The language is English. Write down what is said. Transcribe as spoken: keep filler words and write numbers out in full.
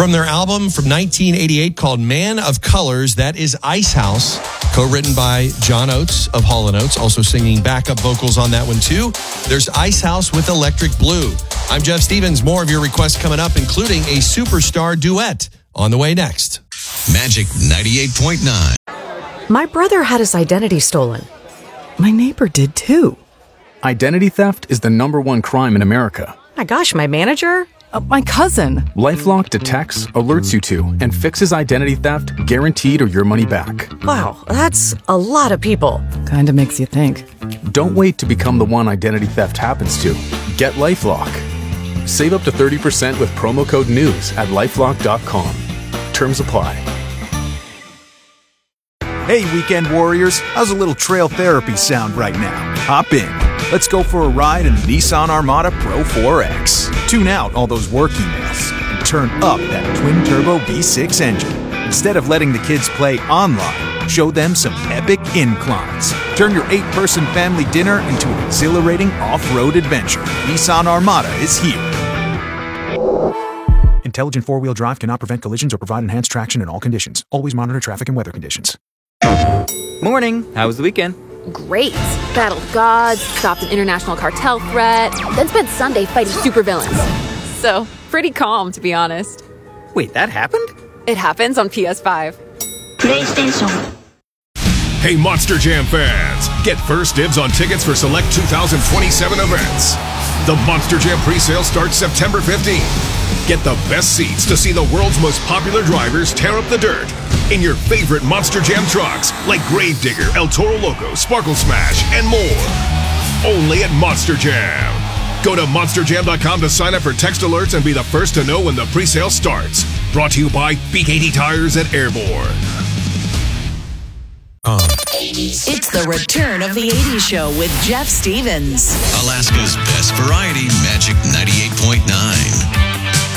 From their album from nineteen eighty-eight called Man of Colors, that is Ice House, co-written by John Oates of Hall and Oates, also singing backup vocals on that one too. There's Ice House with Electric Blue. I'm Jeff Stevens. More of your requests coming up, including a superstar duet on the way next. Magic ninety-eight point nine. My brother had his identity stolen. My neighbor did too. Identity theft is the number one crime in America. My gosh, my manager? Uh, my cousin. LifeLock detects, alerts you to, and fixes identity theft guaranteed or your money back. Wow, that's a lot of people. Kinda makes you think. Don't wait to become the one identity theft happens to. Get LifeLock. Save up to thirty percent with promo code NEWS at lifelock dot com. Terms apply. Hey, weekend warriors, how's a little trail therapy sound right now? Hop in. Let's go for a ride in the Nissan Armada Pro four X. Tune out all those work emails and turn up that twin-turbo V six engine. Instead of letting the kids play online, show them some epic inclines. Turn your eight-person family dinner into an exhilarating off-road adventure. Nissan Armada is here. Intelligent four-wheel drive cannot prevent collisions or provide enhanced traction in all conditions. Always monitor traffic and weather conditions. Morning. How was the weekend? Great. Battled gods, stopped an international cartel threat, then spent Sunday fighting supervillains. So, pretty calm, to be honest. Wait, that happened? It happens on P S five. PlayStation. Hey, Monster Jam fans! Get first dibs on tickets for select two thousand twenty-seven events. The Monster Jam presale starts September fifteenth. Get the best seats to see the world's most popular drivers tear up the dirt in your favorite Monster Jam trucks like Gravedigger, El Toro Loco, Sparkle Smash, and more. Only at Monster Jam. Go to monster jam dot com to sign up for text alerts and be the first to know when the presale starts. Brought to you by B K T Tires and Airborne. Uh. It's the return of the eighties show with Jeff Stevens. Alaska's best variety, Magic ninety-eight point nine.